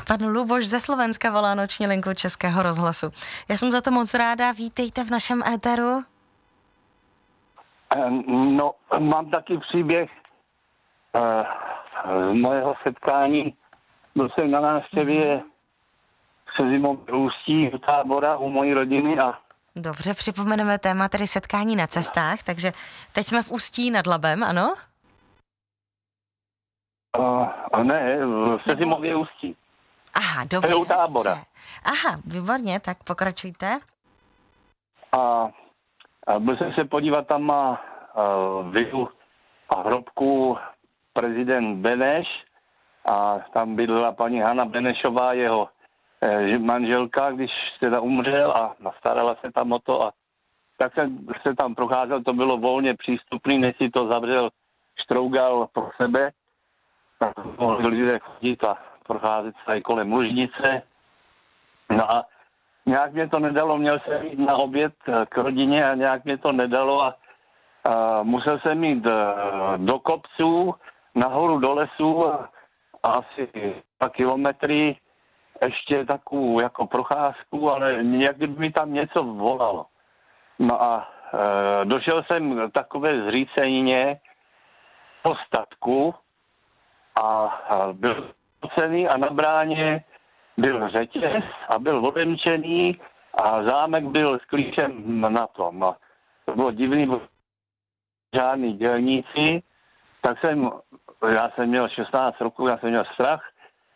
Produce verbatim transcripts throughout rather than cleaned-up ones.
Pan Luboš ze Slovenska volá noční linku Českého rozhlasu. Já jsem za to moc ráda, vítejte v našem éteru. No, mám taky příběh uh, z mojeho setkání. Byl jsem na návštěvě se zimou v Ústí u Tábora u mojí rodiny a Dobře, připomeneme téma tedy setkání na cestách, takže teď jsme v Ústí nad Labem, ano? uh, ne, se zimově Ústí. Aha, dobře. U Tábora. Dobře. Aha, výborně, tak pokračujte. A, a byl jsem se podívat, tam má uh, vilu a hrobku prezident Beneš a tam bydlela paní Hana Benešová, jeho eh, manželka, když teda umřel a starala se tam o to a tak jsem se tam procházel, to bylo volně přístupný, než si to zavřel Štrougal pro sebe, tak mohli lidé chodit a procházet se kolem Lužnice. No a nějak mě to nedalo, měl jsem jít na oběd k rodině a nějak mě to nedalo a, a musel jsem jít do kopců, nahoru do lesů a, a asi dva kilometry ještě takovou jako procházku, ale nějak by mi tam něco volalo. No a e, došel jsem k takové zřícenině po statku a, a byl cený a na bráně byl řetěz a byl odemčený a zámek byl s klíčem na tom. No, to bylo divný, byl žádný dělníci, tak jsem, já jsem měl šestnáct roků, já jsem měl strach,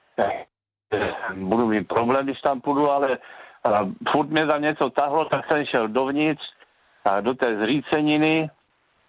budu mít problém, když tam půjdu, ale a furt mě tam něco tahlo, tak jsem šel dovnitř a do té zříceniny